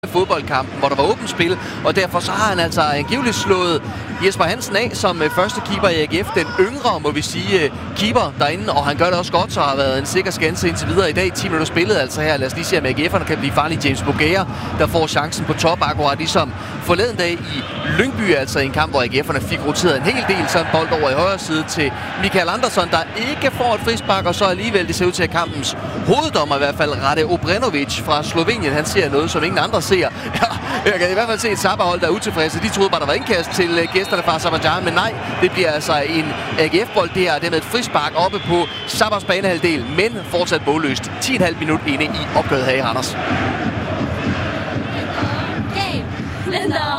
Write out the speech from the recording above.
fodboldkampen, hvor der var åbent spil, og derfor så har han altså angiveligt slået Jesper Hansen af som første keeper i AGF. Den yngre, må vi sige, keeper derinde, og han gør det også godt, så har været en sikker skanse indtil videre i dag. 10 minutter spillet altså her. Lad os lige se, om AGF'erne kan blive farlige. James Bogaer, der får chancen på top, akkurat ligesom forleden dag i Lyngby, altså en kamp, hvor AGF'erne fik roteret en hel del, så en bold over i højre side til Michael Andersson, der ikke får et frispark, og så alligevel det ser ud til, at kampens hoveddommer i hvert fald, Rade Obrenović fra Slovenien, han ser noget, som ingen andre ser. Jeg kan i hvert fald se et Sabah-hold, der er utilfredse. De troede bare, der var indkast til gæsterne fra Aserbajdsjan, men nej, det bliver altså en AGF-bold. Det her, det med et frispark oppe på Sabahs banehalvdel, men fortsat målløst. 10,5 minut inde i opgøret her i Randers.